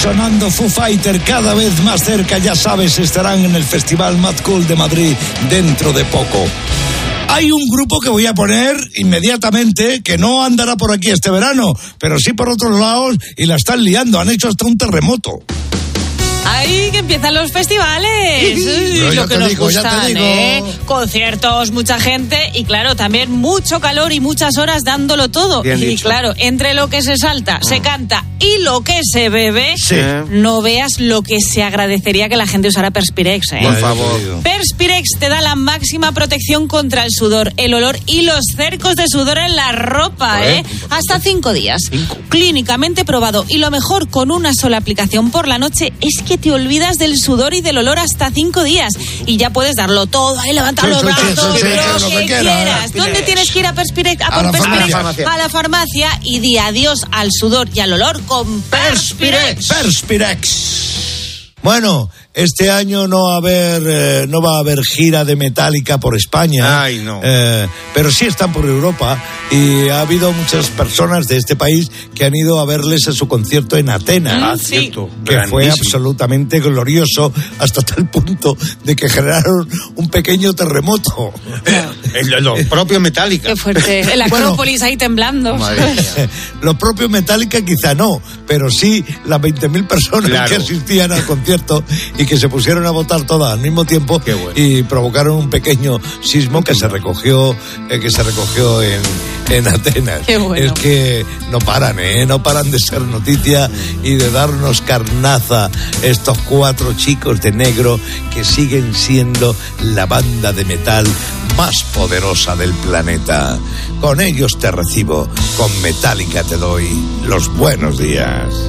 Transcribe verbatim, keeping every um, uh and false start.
sonando Foo Fighter cada vez más cerca, ya sabes, estarán en el Festival Mad Cool de Madrid dentro de poco. Hay un grupo que voy a poner inmediatamente que no andará por aquí este verano, pero sí por otros lados y la están liando, han hecho hasta un terremoto. ¡Ay, que empiezan los festivales! Uy, lo que nos digo, gustan, ¿eh? Conciertos, mucha gente y, claro, también mucho calor y muchas horas dándolo todo. Bien y, dicho. claro, entre lo que se salta, oh. se canta y lo que se bebe, sí. no veas lo que se agradecería que la gente usara Perspirex, ¿eh? Por favor. Perspirex te da la máxima protección contra el sudor, el olor y los cercos de sudor en la ropa, ¿eh? Hasta cinco días. Cinco. Clínicamente probado. Y lo mejor, con una sola aplicación por la noche, es que te olvidas del sudor y del olor hasta cinco días. Y ya puedes darlo todo, ahí levantar sí, los sí, brazos, sí, sí, lo sí, que que quieras. quieras. ¿Dónde tienes que ir a Perspirex? A, a, la Perspirex farmacia. a la farmacia y di adiós al sudor y al olor con Perspirex. Perspirex. Bueno, este año no va a haber eh, no va a haber gira de Metallica por España. Ay, no. Eh, pero sí están por Europa y ha habido muchas personas de este país que han ido a verles a su concierto en Atenas. Mm, ah, sí. cierto, que fue absolutamente glorioso hasta tal punto de que generaron un pequeño terremoto. Los propios Metallica. Qué fuerte. El Acrópolis bueno, ahí temblando. Los propios Metallica quizá no, pero sí las veinte mil personas claro. que asistían al concierto y que se pusieron a votar todas al mismo tiempo bueno. y provocaron un pequeño sismo que se recogió eh, que se recogió en, en Atenas. Qué bueno. Es que no paran, ¿eh? No paran de ser noticia y de darnos carnaza estos cuatro chicos de negro que siguen siendo la banda de metal más poderosa del planeta. Con ellos te recibo, con Metallica te doy los buenos días.